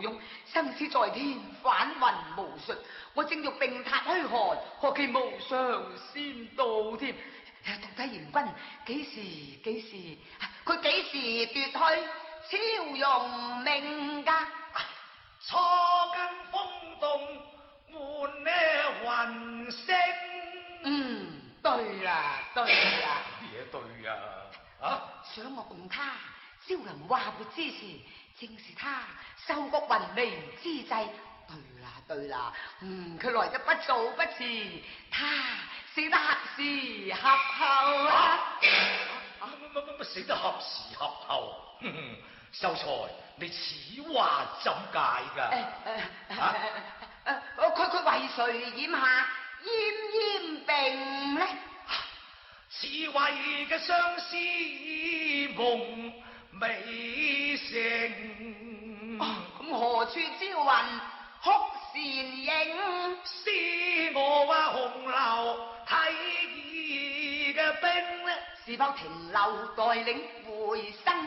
用，生死在天，反魂无术。我正欲并塔虚寒，何其无上仙道添！到底阎君几時？佢幾時奪去超容命㗎？ 初更風動，換呢雲星。 對啦。 咩對啊？ 想我共他朝林化活之時，正是他收谷雲眉之際。對啦，佢來得不早不遲，他死得合時合後啊！ 乜死得合時合後？秀才，你此話怎解㗎？ 佢為誰染下奄病呢？ 此為嘅相思夢未成。 咁何處招魂哭倩影？ 是我話紅樓睇義嘅兵呢？ 是否停留待領回生？